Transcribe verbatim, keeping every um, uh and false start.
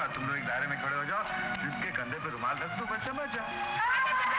तुम लोग एक दायरे में खड़े हो जाओ, जिसके कंधे पे रुमाल रख दो, बस समझ जाओ।